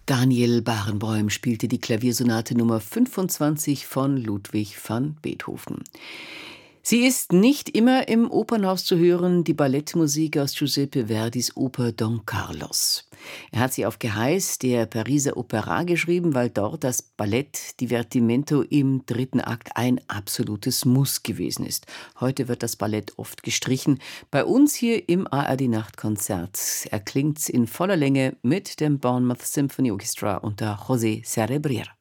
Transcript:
Daniel Barenboim spielte die Klaviersonate Nummer 25 von Ludwig van Beethoven. Sie ist nicht immer im Opernhaus zu hören, die Ballettmusik aus Giuseppe Verdis Oper Don Carlos. Er hat sie auf Geheiß der Pariser Opéra geschrieben, weil dort das Ballett Divertimento im 3. Akt ein absolutes Muss gewesen ist. Heute wird das Ballett oft gestrichen. Bei uns hier im ARD-Nachtkonzert erklingt's in voller Länge mit dem Bournemouth Symphony Orchestra unter José Cerebrier.